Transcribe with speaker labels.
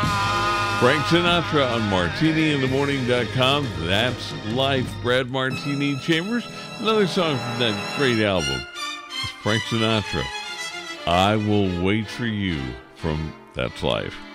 Speaker 1: Frank Sinatra on MartiniInTheMorning.com. That's Life. Brad Martini Chambers. Another song from that great album. It's Frank Sinatra. I Will Wait for You from That's Life.